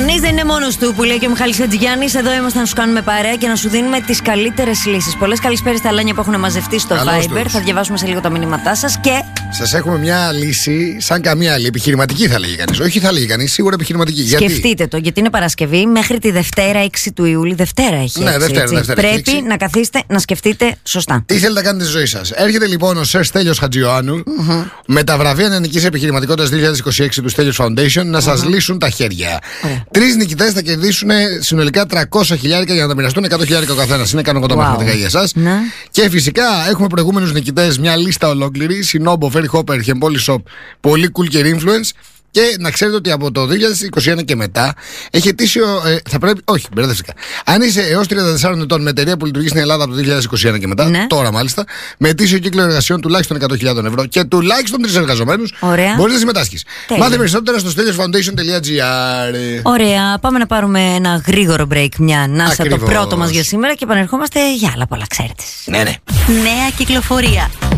Κανείς δεν είναι μόνος του, που λέει και ο Μιχάλης Χατζηγιάννης. Εδώ είμαστε να σου κάνουμε παρέα και να σου δίνουμε τις καλύτερες λύσεις. Πολλές καλησπέρες στα λάνια που έχουν μαζευτεί στο Viber. Θα διαβάσουμε σε λίγο τα μηνύματά σας και. Σας έχουμε μια λύση, σαν καμία άλλη. Επιχειρηματική θα λέγει κανείς. Όχι, θα λέγει κανείς, σίγουρα επιχειρηματική. Σκεφτείτε το, γιατί είναι Παρασκευή μέχρι τη Δευτέρα 6 του Ιούλη. Δευτέρα έχει. Ναι, Δευτέρα. Πρέπει να καθίσετε να σκεφτείτε σωστά. Τι θέλετε να κάνετε στη ζωή σας. Έρχεται λοιπόν ο Σερ Στέλιος Χατζιωάννου με τα βραβεία νεανικής επιχειρηματικότητας 2026 του Στέλιος Foundation να σας λύσουν τα χέρια. 3 νικητές θα κερδίσουν συνολικά 300 χιλιάρικα για να τα μοιραστούν 100 χιλιάρικα ο καθένας. Είναι κανονικό μαθηματικά για εσάς. Ναι. Και φυσικά έχουμε προηγούμενους νικητές, μια λίστα ολόκληρη. Σινόμπο, Ferry Hopper, Hempoli Shop, πολύ cool και influence. Και να ξέρετε ότι από το 2021 και μετά έχει ετήσιο. Θα πρέπει. Όχι, μπερδεύτηκα. Αν είσαι έως 34 ετών με εταιρεία που λειτουργεί στην Ελλάδα από το 2021 και μετά, ναι, τώρα μάλιστα, με ετήσιο κύκλο εργασιών τουλάχιστον 100.000 ευρώ και τουλάχιστον 3 εργαζομένους, μπορείς να συμμετάσχεις. Μάθε περισσότερα στο steliosfoundation.gr. Ωραία, πάμε να πάρουμε ένα γρήγορο break. Μια ανάσα, το πρώτο μας για σήμερα, και επανερχόμαστε για άλλα πολλά, ξέρετε. Ναι. Νέα κυκλοφορία.